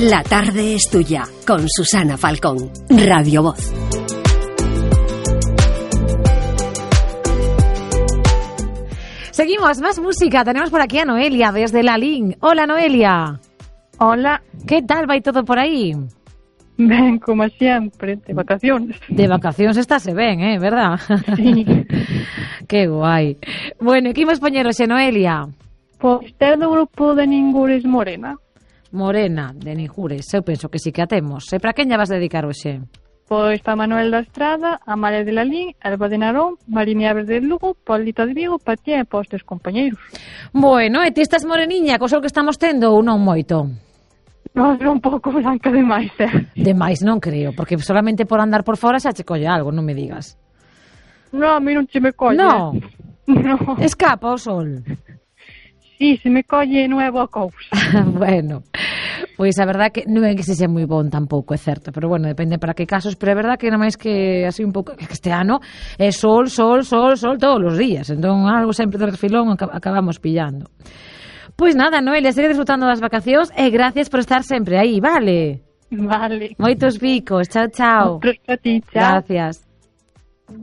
La tarde es tuya, con Susana Falcón, Radio Voz. Seguimos, más música. Tenemos por aquí a Noelia, desde Lalín. Hola, Noelia. Hola. ¿Qué tal va todo por aí? Ben, como sempre, de vacaciones. De vacacións estase ben, verdad? Sí. Que guai. Bueno, que imos poñer hoxe, Noelia? Pois ter do grupo de Ningures Morena. Morena, de Ningures. Eu penso que sí que a temos. E para quen lla vas dedicar hoxe? Pois para Manuel da Estrada, Amalia de Lalín, Alba de Narón, Mariña Verde de Lugo, Paulita de Vigo, Patía e postes compañeiros. Bueno, e ti estás moreniña, co sol que estamos tendo ou non moito? Non, un pouco blanca demais, Demais non creo, porque solamente por andar por fora xa che colle algo, non me digas. Non, a mí non che me colle. No. No. Escapa o sol. Sí, se me colle non é boa cousa. Bueno, pois a verdad que non é que se xe moi bon tampouco, é certo, pero bueno, depende para que casos, pero é verdad que non máis que así un pouco, que este ano é sol todos os días, entón algo sempre de refilón acabamos pillando. Pois nada, Noelia, sigue disfrutando das vacacións e gracias por estar sempre aí, vale? Vale. Moitos bicos, chao, chao. Outros para ti, chao. Gracias.